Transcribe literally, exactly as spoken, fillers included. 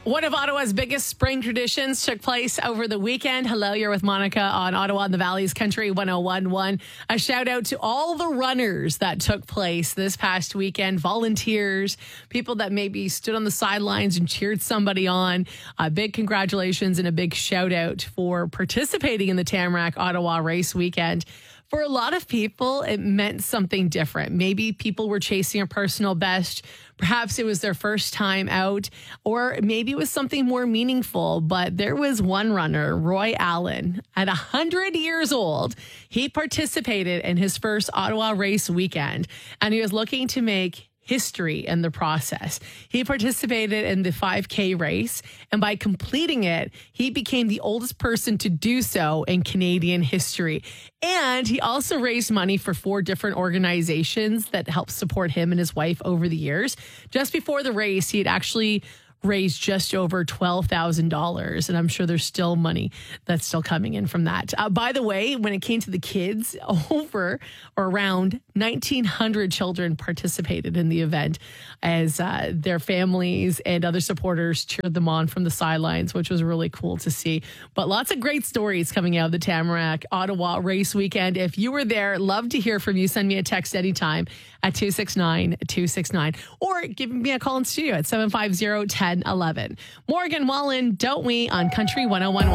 One of Ottawa's biggest spring traditions took place over the weekend. Hello, you're with Monica on Ottawa and the Valley's Country one oh one point one. A shout out to all the runners that took place this past weekend, volunteers, people that maybe stood on the sidelines and cheered somebody on. A big congratulations and a big shout out for participating in the Tamarack Ottawa race weekend. For a lot of people, it meant something different. Maybe people were chasing a personal best. Perhaps it was their first time out, or maybe it was something more meaningful. But there was one runner, Roy Allen, at one hundred years old. He participated in his first Ottawa race weekend, and he was looking to make history in the process. He participated in the five K race, and by completing it, he became the oldest person to do so in Canadian history. And he also raised money for four different organizations that helped support him and his wife over the years. Just before the race, he had actually raised just over twelve thousand dollars. And I'm sure there's still money that's still coming in from that. Uh, by the way, when it came to the kids, over or around nineteen hundred children participated in the event as uh, their families and other supporters cheered them on from the sidelines, which was really cool to see. But lots of great stories coming out of the Tamarack Ottawa race weekend. If you were there, love to hear from you. Send me a text anytime at two six nine, two six nine or give me a call in studio at seven five zero, one zero one one. Morgan Wallen, Don't We on Country one oh one point one.